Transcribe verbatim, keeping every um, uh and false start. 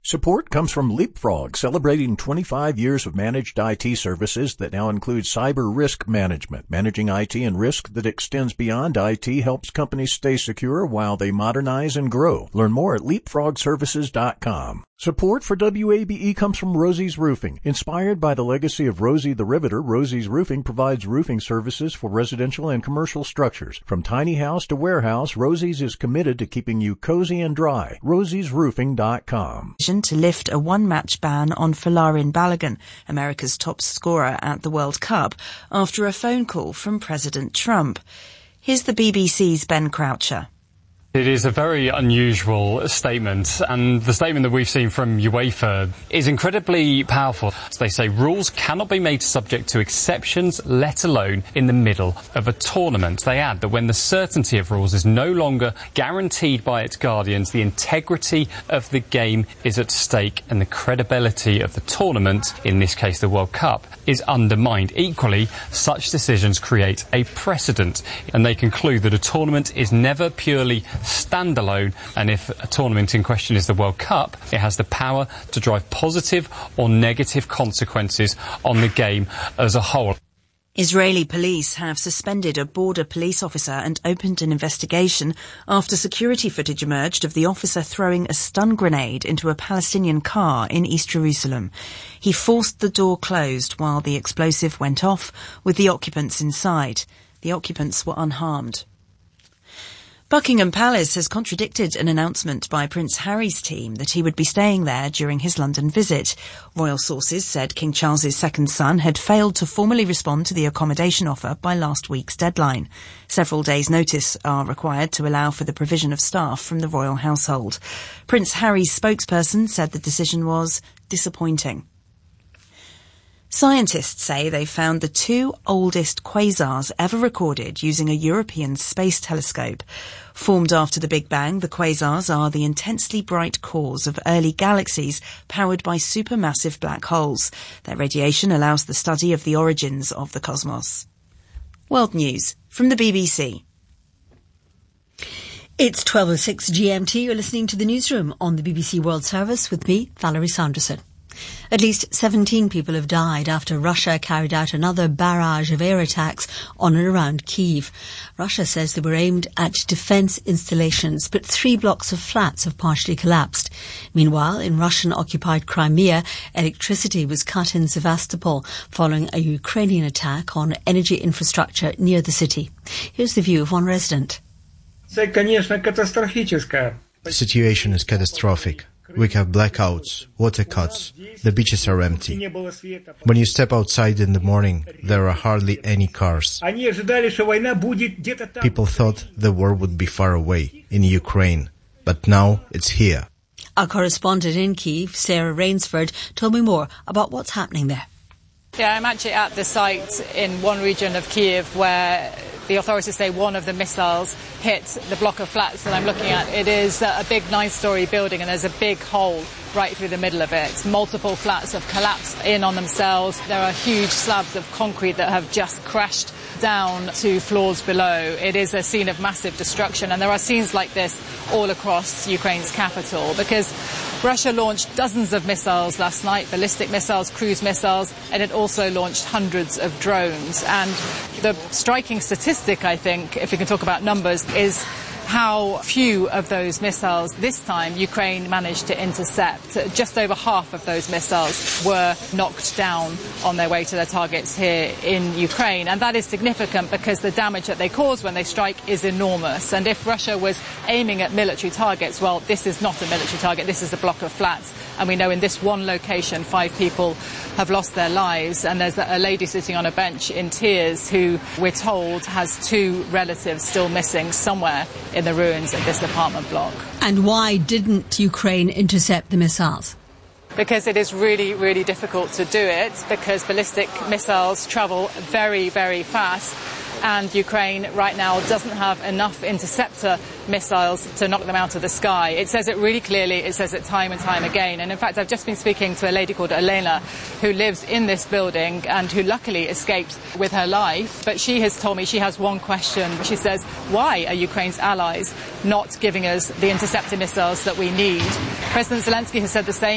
Support comes from Leapfrog, celebrating twenty-five years of managed I T services that now include cyber risk management. Managing I T and risk that extends beyond I T helps companies stay secure while they modernize and grow. Learn more at leapfrog services dot com. Support for W A B E comes from Rosie's Roofing. Inspired by the legacy of Rosie the Riveter, Rosie's Roofing provides roofing services for residential and commercial structures. From tiny house to warehouse, Rosie's is committed to keeping you cozy and dry. rosies roofing dot com. To lift a one-match ban on Folarin Balogun, America's top scorer at the World Cup, after a phone call from President Trump. Here's the B B C's Ben Croucher. It is a very unusual statement, and the statement that we've seen from UEFA is incredibly powerful. They say rules cannot be made subject to exceptions, let alone in the middle of a tournament. They add that when the certainty of rules is no longer guaranteed by its guardians, the integrity of the game is at stake and the credibility of the tournament, in this case the World Cup, is undermined. Equally, such decisions create a precedent, and they conclude that a tournament is never purely standalone, and if a tournament in question is the World Cup, it has the power to drive positive or negative consequences on the game as a whole. Israeli police have suspended a border police officer and opened an investigation after security footage emerged of the officer throwing a stun grenade into a Palestinian car in East Jerusalem. He forced the door closed while the explosive went off, with the occupants inside. The occupants were unharmed. Buckingham Palace has contradicted an announcement by Prince Harry's team that he would be staying there during his London visit. Royal sources said King Charles's second son had failed to formally respond to the accommodation offer by last week's deadline. Several days' notice are required to allow for the provision of staff from the royal household. Prince Harry's spokesperson said the decision was disappointing. Scientists say they found the two oldest quasars ever recorded using a European space telescope. Formed after the Big Bang, the quasars are the intensely bright cores of early galaxies powered by supermassive black holes. Their radiation allows the study of the origins of the cosmos. World News from the B B C. It's twelve oh six G M T. You're listening to the newsroom on the B B C World Service with me, Valerie Sanderson. At least seventeen people have died after Russia carried out another barrage of air attacks on and around Kyiv. Russia says they were aimed at defence installations, but three blocks of flats have partially collapsed. Meanwhile, in Russian-occupied Crimea, electricity was cut in Sevastopol following a Ukrainian attack on energy infrastructure near the city. Here's the view of one resident. The situation is catastrophic. We have blackouts, water cuts, the beaches are empty. When you step outside in the morning, there are hardly any cars. People thought the war would be far away, in Ukraine, but now it's here. Our correspondent in Kyiv, Sarah Rainsford, told me more about what's happening there. Yeah, I'm actually at the site in one region of Kyiv where the authorities say one of the missiles hit the block of flats that I'm looking at. It is a big nine-storey building and there's a big hole right through the middle of it. Multiple flats have collapsed in on themselves. There are huge slabs of concrete that have just crashed down to floors below. It is a scene of massive destruction, and there are scenes like this all across Ukraine's capital because Russia launched dozens of missiles last night, ballistic missiles, cruise missiles, and it also launched hundreds of drones. And the striking statistic, I think, if we can talk about numbers, is how few of those missiles this time Ukraine managed to intercept. Just over half of those missiles were knocked down on their way to their targets here in Ukraine. And that is significant because the damage that they cause when they strike is enormous. And if Russia was aiming at military targets, well, this is not a military target, this is a block of flats. And we know in this one location, five people have lost their lives. And there's a lady sitting on a bench in tears who, we're told, has two relatives still missing somewhere in the ruins of this apartment block. And why didn't Ukraine intercept the missiles? Because it is really, really difficult to do it, because ballistic missiles travel very, very fast. And Ukraine right now doesn't have enough interceptor missiles to knock them out of the sky. It says it really clearly. It says it time and time again. And in fact, I've just been speaking to a lady called Elena who lives in this building and who luckily escaped with her life. But she has told me she has one question. She says, why are Ukraine's allies not giving us the interceptor missiles that we need? President Zelensky has said the same.